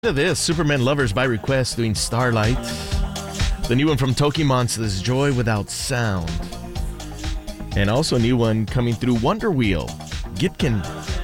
Look at this, Superman Lovers by Request doing Starlight. The new one from Tokimonsta's Joy Without Sound. And also a new one coming through Wonder Wheel, Gitkin.